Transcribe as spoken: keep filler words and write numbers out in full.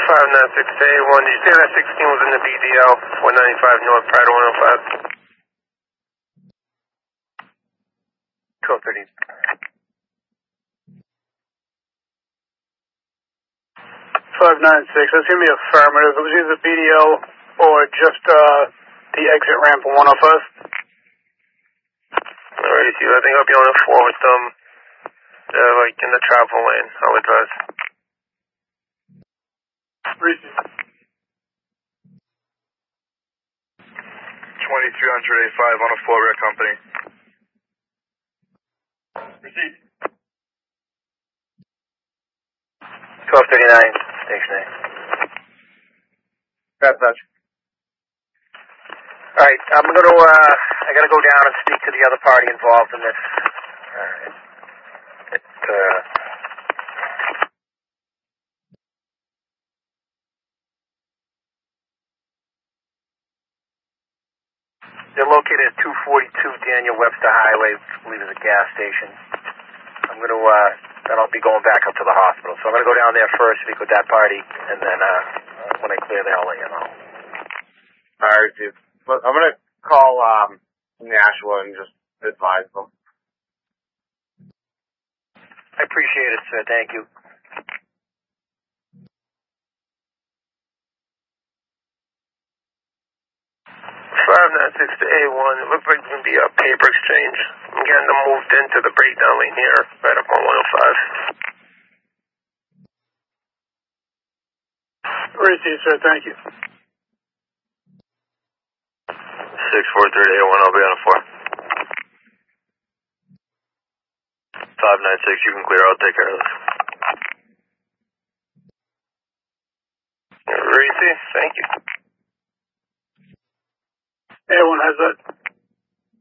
five nine six to A one. Did you say that sixteen was in the B D L, four ninety-five North Pride one oh five? twelve thirty. five nine six, that's going to be affirmative. It was either B D L or just uh, the exit ramp on one oh five. Alright, see, I think I'll be on the floor with them, uh, like in the travel lane. I'll advise. Receive. twenty-three hundred A five on a four rear company. Receive. twelve thirty-nine, station A. Got touch. Alright, I'm gonna, uh, I gotta go down and speak to the other party involved in this. Alright. It, uh... They're located at two forty-two Daniel Webster Highway, which I believe is a gas station. I'm gonna, uh, then I'll be going back up to the hospital. So I'm gonna go down there first, speak with that party, and then, uh, when I clear there, I'll let you know. Alright, dude. But I'm gonna call, um, Nashua and just advise them. I appreciate it, sir. Thank you. five nine six to A one. It looks like it's going to be a paper exchange. I'm getting them moved into the breakdown lane here, right up on one oh five. Receive, sir. Thank you. six four three A one, I'll be on a four. five nine six, you can clear, I'll take care of this. Receive, thank you. A one has that.